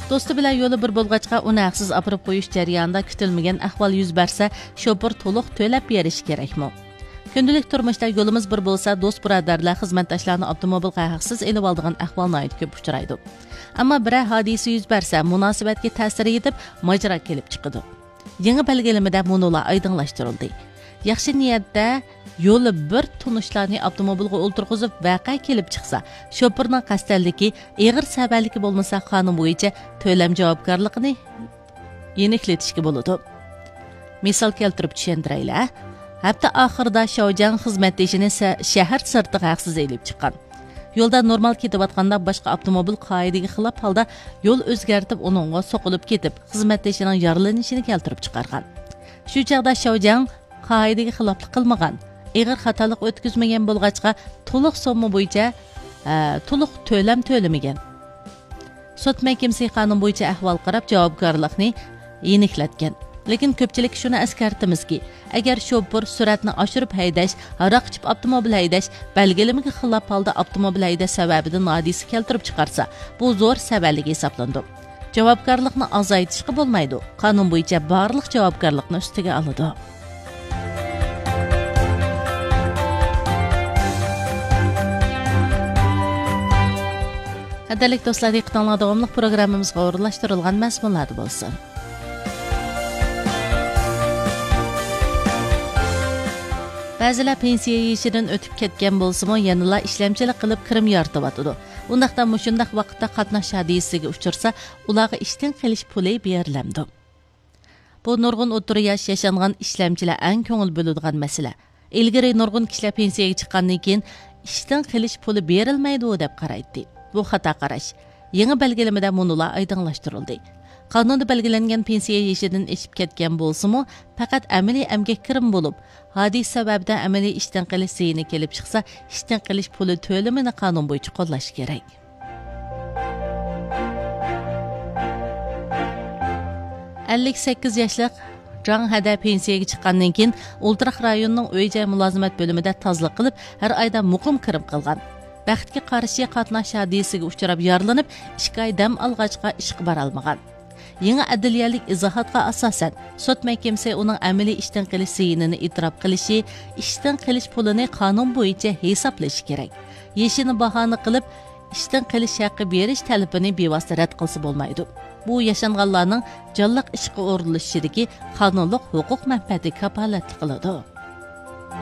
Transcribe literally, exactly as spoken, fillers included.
Do'sti bilan yo'li bir bo'lg'achqa uni haqsiz apirib qo'yish jarayonida kutilmagan ahvol yuz bersa, shoför to'liq to'lab berish kerakmi? Kundalik turmushda yo'limiz bir bo'lsa, do'st birodarlar xizmatdoshlarni avtomobilga haqsiz elib oladigan ahvolni ko'p uchraydi. Ammo biror hodisa yuz bersa, munosabatga ta'sir etib, majra kelib chiqadi. Yangi belgilamada munolar oydinlashtirildi. Yaxshi niyatda yo'li bir tunishlarni avtomobilga o'ltirg'izib vaqa kelib chiqsa, shoförning qasdligi, og'ir sabaligi bo'lmasa, qonun bo'yicha to'lam javobgarligini yeniklatishga bo'ladi. Misol keltirib tushuntiraylar. Hafta oxirida Shoujang xizmatdeshini shahar sirtiga haqsiz elib chiqqan. Yo'lda normal ketayotganda boshqa avtomobil qoidaga xilof holda yo'l o'zgartib, uningga so'qilib ketib, xizmatdeshining yaralanishini keltirib chiqargan. Shu chaqda Shoujang qoidaga xiloflik qilmagan, og'ir xatolik o'tkazmagan bo'lg'achqa to'liq summa bo'yicha to'liq to'lam to'lamagan. Sud mahkamasi qonun bo'yicha ahvol qarab javobgarlikni yeniklatgan. Lekin ko'pchilik shuni eskartamizki, agar shoför suratni oshirib haydash, aroq ichib avtomobil haydash, belgilamaga xilof holda avtomobil haydash sababidan hodisa keltirib chiqarsa, bu zo'r saballik hisoblandi. Javobgarlikni azaytishga bo'lmaydi. Qonun bo'yicha barliq javobgarlikni ustiga oladi. Qadrli do'stlar, diqqatingizga davomli programmamizga o'rinlashtirilgan mazmunlar bo'lsin. Ba'zilar pensiya yoshidan o'tib ketgan bo'lsa-mu, yanada ishlamchilik qilib kirim yoritib Undaqda mushundaq vaqtda qatnash hadisiga uchirsa, ularga ishdan qilish puli berilamdi. Bu nurg'un o'ttir yosh yashangan ishlamchilar eng ko'ngil bo'ladigan masala. Ilgari nurg'un kishilar pensiyaga chiqqandan keyin ishdan qilish puli berilmaydi deb qaraydi. Bu xato qarash. Yangi belgilamada munolar oydinlashtirildi. Qonunda belgilangan pensiya yoshidan eshib ketgan bo'lsa-mu, faqat amaliy emgak kirim bo'lib, hodisa sababida amaliy ishdan qilish ziyni kelib chiqsa, ishdan qilish puli to'lamini qonun bo'yicha qo'llash kerak. ellik sakkiz yoshlik Zhang Hada pensiyaga chiqqandan keyin Ultraq rayonining uy-joy mulozimat bo'limida tozalik qilib, har oyda muqim kirim qilgan. Baxtga qarshi qatnash hadisiga uchrab yaralanib, ikki oy dam olg'achqa ishga bora olmagan. Yangi adliyalik izohatga asosan sud mahkamasi uning amaliy ishdan qilish ziyinini e'tirof qilishi, ishdan qilish pulini qonun bo'yicha hisoblashi kerak. Yeshini bahona qilib, ishdan qilish haqqi berish talabini bevosita rad qilsa bo'lmaydi. Bu yashanganlarning jonliq ishga o'rinlashishidagi qonunliq huquq manfaati kafolat qiladi.